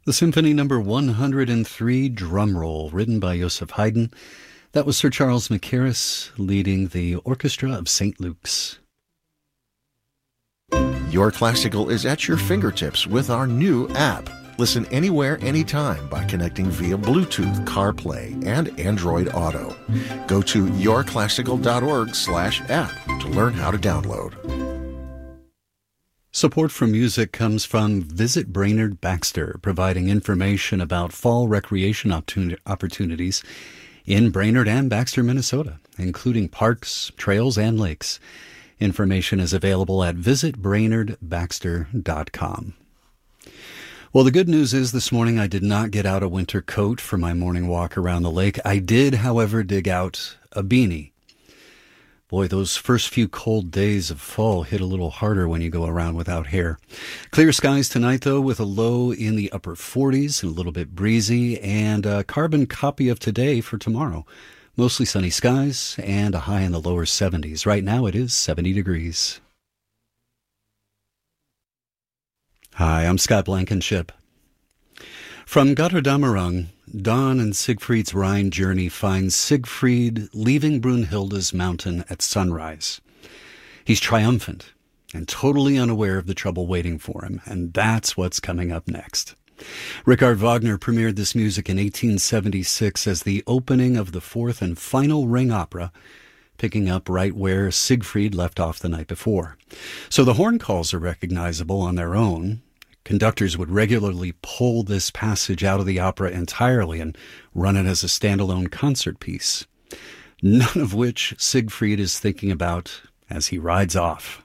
The Symphony Number 103, Drum Roll, written by Joseph Haydn. That was Sir Charles Mackerras leading the Orchestra of St. Luke's. Your Classical is at your fingertips with our new app. Listen anywhere, anytime by connecting via Bluetooth, CarPlay, and Android Auto. Go to yourclassical.org/app to learn how to download. Support for music comes from Visit Brainerd Baxter, providing information about fall recreation opportunities in Brainerd and Baxter, Minnesota, including parks, trails, and lakes. Information is available at visitbrainerdbaxter.com. Well, the good news is this morning I did not get out a winter coat for my morning walk around the lake. I did, however, dig out a beanie. Boy, those first few cold days of fall hit a little harder when you go around without hair. Clear skies tonight, though, with a low in the upper 40s and a little bit breezy, and a carbon copy of today for tomorrow. Mostly sunny skies and a high in the lower 70s. Right now it is 70 degrees. Hi, I'm Scott Blankenship. From Götterdammerung, Dawn and Siegfried's Rhine journey finds Siegfried leaving Brunhilde's mountain at sunrise. He's triumphant and totally unaware of the trouble waiting for him, and that's what's coming up next. Richard Wagner premiered this music in 1876 as the opening of the fourth and final Ring opera, picking up right where Siegfried left off the night before. So the horn calls are recognizable on their own. Conductors would regularly pull this passage out of the opera entirely and run it as a standalone concert piece, none of which Siegfried is thinking about as he rides off.